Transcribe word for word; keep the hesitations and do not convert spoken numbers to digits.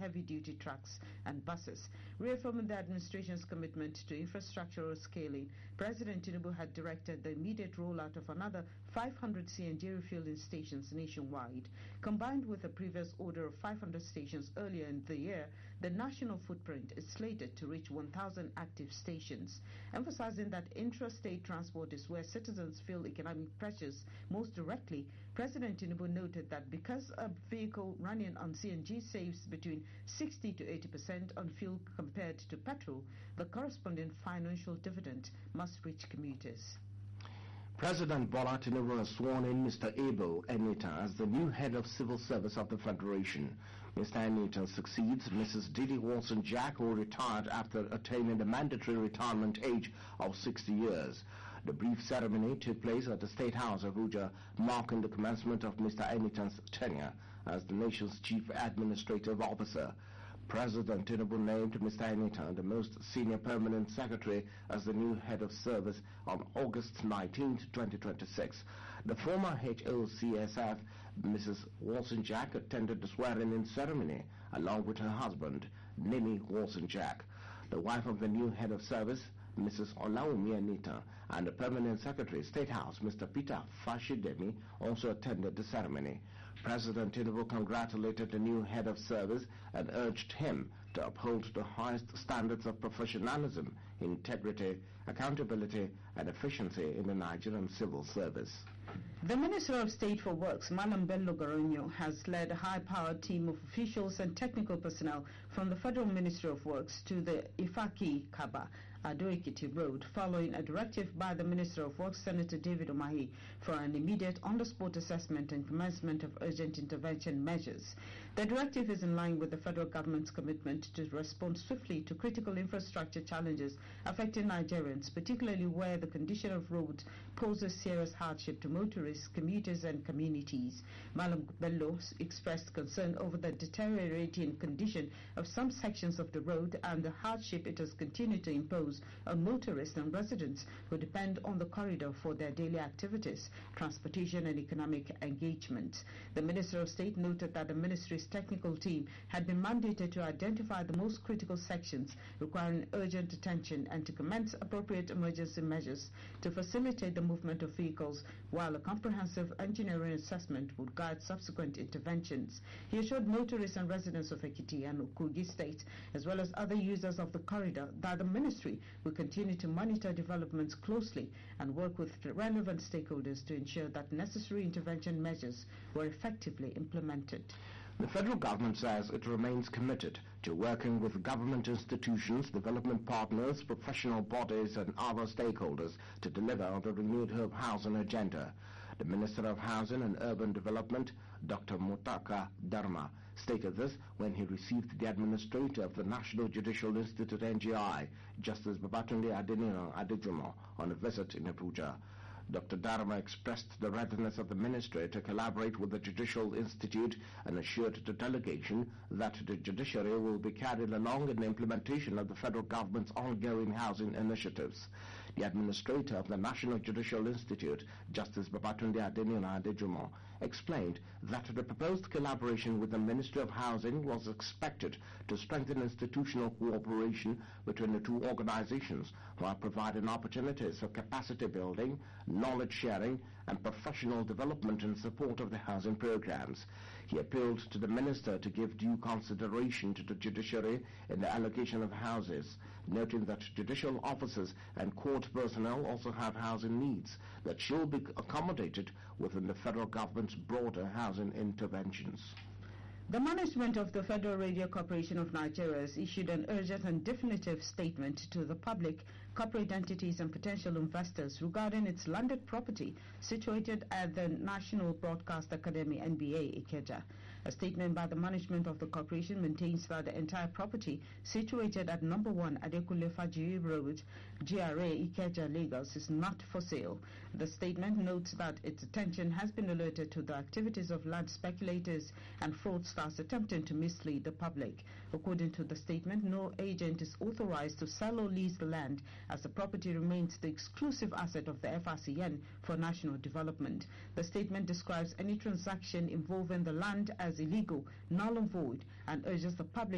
heavy-duty trucks and buses. Reaffirming the administration's commitment to infrastructural scaling, President Tinubu had directed the immediate rollout of another five hundred C N G refueling stations nationwide. Combined with the previous order of five hundred stations earlier in the year, the national footprint is slated to reach one thousand active stations. Emphasizing that intrastate transport is where citizens feel economic pressures most directly, President Tinubu noted that because a vehicle running on C N G saves between sixty to eighty percent on fuel compared to petrol, the corresponding financial dividend must reach commuters. President Bola Tinubu has sworn in Mister Abel Enita as the new head of civil service of the Federation. Mister Enita succeeds Missus Didi Wilson-Jack, who retired after attaining the mandatory retirement age of sixty years. The brief ceremony took place at the State House of Abuja, marking the commencement of Mister Enita's tenure as the nation's chief administrative officer. President Tinubu named Mister Enita, the most senior permanent secretary, as the new head of service on August nineteenth, twenty twenty-six. The former H O C S F, Missus Wilson-Jack, attended the swearing-in ceremony along with her husband, Nini Wilson-Jack. The wife of the new head of service, Missus Olaumi Enita, and the permanent secretary, State House, Mister Peter Fashidemi, also attended the ceremony. President Tinubu congratulated the new head of service and urged him to uphold the highest standards of professionalism, integrity, accountability, and efficiency in the Nigerian civil service. The Minister of State for Works, Malam Bello Goronyo, has led a high-powered team of officials and technical personnel from the Federal Ministry of Works to the Ifaki Kaba Ado-Ekiti Road, following a directive by the Minister of Works, Senator David Umahi, for an immediate on-the-spot assessment and commencement of urgent intervention measures. The directive is in line with the federal government's commitment to respond swiftly to critical infrastructure challenges affecting Nigerians, particularly where the condition of roads poses serious hardship to motorists, commuters, and communities. Malam Bello expressed concern over the deteriorating condition of some sections of the road and the hardship it has continued to impose on motorists and residents who depend on the corridor for their daily activities, transportation, and economic engagement. The Minister of State noted that the ministry's technical team had been mandated to identify the most critical sections requiring urgent attention and to commence appropriate emergency measures to facilitate the movement of vehicles, while a comprehensive engineering assessment would guide subsequent interventions. He assured motorists and residents of Ekiti and Kogi State, as well as other users of the corridor, that the ministry will continue to monitor developments closely and work with relevant stakeholders to ensure that necessary intervention measures were effectively implemented. The federal government says it remains committed to working with government institutions, development partners, professional bodies, and other stakeholders to deliver on the renewed Hope Housing agenda. The Minister of Housing and Urban Development, Doctor Mutaka Dharma, stated this when he received the administrator of the National Judicial Institute N J I, Justice Babatunde Adenina Adejumo, on a visit in Abuja. Doctor Dharma expressed the readiness of the ministry to collaborate with the Judicial Institute and assured the delegation that the judiciary will be carried along in the implementation of the federal government's ongoing housing initiatives. The administrator of the National Judicial Institute, Justice Babatunde Adenina Adejumo, explained that the proposed collaboration with the Ministry of Housing was expected to strengthen institutional cooperation between the two organizations while providing opportunities for capacity building, knowledge sharing, and professional development in support of the housing programs. He appealed to the minister to give due consideration to the judiciary in the allocation of houses, noting that judicial officers and court personnel also have housing needs that should be accommodated within the federal government's broader housing interventions. The management of the Federal Radio Corporation of Nigeria has issued an urgent and definitive statement to the public, corporate entities, and potential investors regarding its landed property situated at the National Broadcast Academy N B A Ikeja. A statement by the management of the corporation maintains that the entire property situated at number one Adekunle Fajuyi Road, G R A Ikeja, Lagos, is not for sale. The statement notes that its attention has been alerted to the activities of land speculators and fraudsters attempting to mislead the public. According to the statement, no agent is authorized to sell or lease the land, as the property remains the exclusive asset of the F R C N for national development. The statement describes any transaction involving the land as illegal, null and void, and urges the public